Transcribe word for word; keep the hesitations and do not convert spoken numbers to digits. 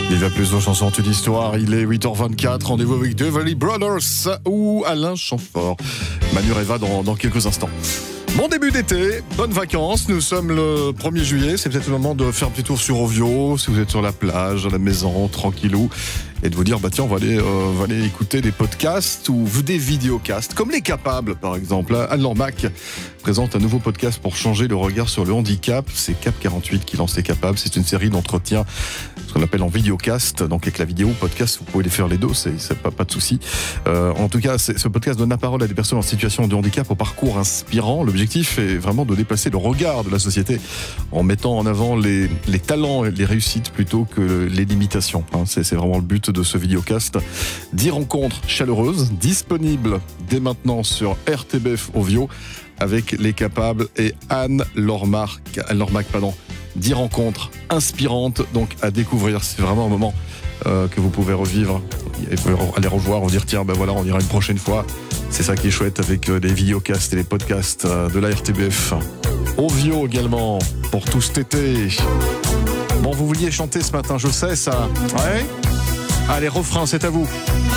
Il y a plus de chansons, une histoire. Il est huit heures vingt-quatre. Rendez-vous avec The Valley Brothers ou Alain Chamfort. Manu Reva dans, dans quelques instants. Bon début d'été, bonnes vacances. Nous sommes le premier juillet. C'est peut-être le moment de faire un petit tour sur Ovio. Si vous êtes sur la plage, à la maison, tranquillou. Et de vous dire, bah tiens, on va aller, euh, on va aller écouter des podcasts ou des vidéocasts, comme Les Capables, par exemple. Anne-Laure Mac présente un nouveau podcast pour changer le regard sur le handicap. C'est Cap quarante-huit qui lance Les Capables. C'est une série d'entretiens, ce qu'on appelle en vidéocast. Donc avec la vidéo, podcast, vous pouvez les faire les deux, c'est, c'est pas, pas de souci. Euh, en tout cas, c'est, ce podcast donne la parole à des personnes en situation de handicap au parcours inspirant. L'objectif est vraiment de déplacer le regard de la société en mettant en avant les, les talents et les réussites plutôt que les limitations. Hein, c'est, c'est vraiment le but de ce vidéocast. dix rencontres chaleureuses disponibles dès maintenant sur R T B F Ovio avec Les Capables et Anne-Laure Mac. Anne-Laure Mac, pardon. dix rencontres inspirantes donc à découvrir. C'est vraiment un moment euh, que vous pouvez revivre et vous pouvez aller revoir, vous dire tiens ben voilà, on ira une prochaine fois. C'est ça qui est chouette avec les vidéocasts et les podcasts de la R T B F. Ovio également pour tout cet été. Bon, vous vouliez chanter ce matin, je sais ça. Ouais. Allez, refrain, c'est à vous.